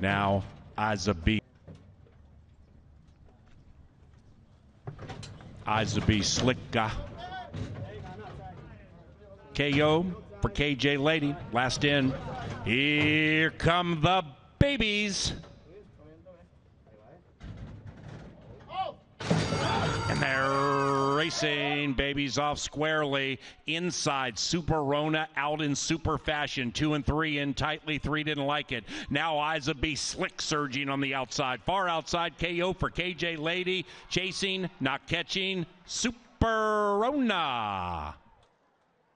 Now, Izabi Slicka. KO for KJ Lady. Last in. Here come the babies. And they're racing. Babies off squarely. Inside, Super Rona out in super fashion. 2 and 3 in tightly. 3 didn't like it. Now Izabi Slick surging on the outside. Far outside, KO for KJ Lady. Chasing, not catching. Super Rona.